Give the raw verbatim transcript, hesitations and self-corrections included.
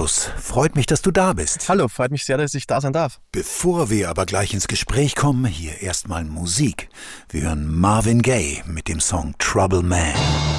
Markus, freut mich, dass du da bist. Hallo, freut mich sehr, dass ich da sein darf. Bevor wir aber gleich ins Gespräch kommen, hier erstmal Musik. Wir hören Marvin Gaye mit dem Song Trouble Man.